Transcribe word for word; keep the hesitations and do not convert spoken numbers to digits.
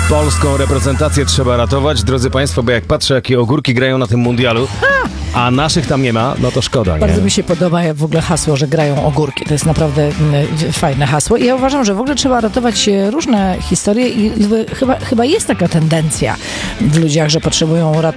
Polską reprezentację trzeba ratować, drodzy Państwo, bo jak patrzę, jakie ogórki grają na tym mundialu, a naszych tam nie ma, no to szkoda, nie? Bardzo mi się podoba jak w ogóle hasło, że grają ogórki. To jest naprawdę mm, fajne hasło. I ja uważam, że w ogóle trzeba ratować różne historie i chyba, chyba jest taka tendencja w ludziach, że potrzebują ratować